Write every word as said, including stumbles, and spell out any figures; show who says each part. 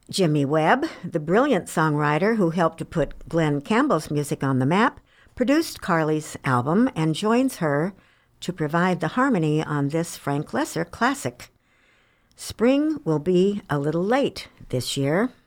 Speaker 1: Jimmy Webb, the brilliant songwriter who helped to put Glenn Campbell's music on the map, produced Carly's album and joins her to provide the harmony on this Frank Loesser classic. Spring will be a little late this year.